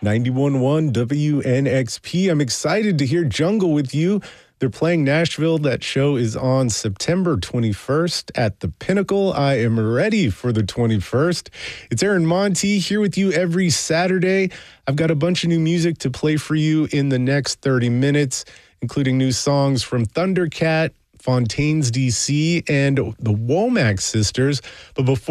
91.1 WNXP. I'm excited to hear Jungle with you. They're playing Nashville. That show is on September 21st at the Pinnacle. I am ready for the 21st. It's Aaron Monty here with you every Saturday. I've got a bunch of new music to play for you in the next 30 minutes, including new songs from Thundercat, Fontaines DC, and the Womack Sisters. But before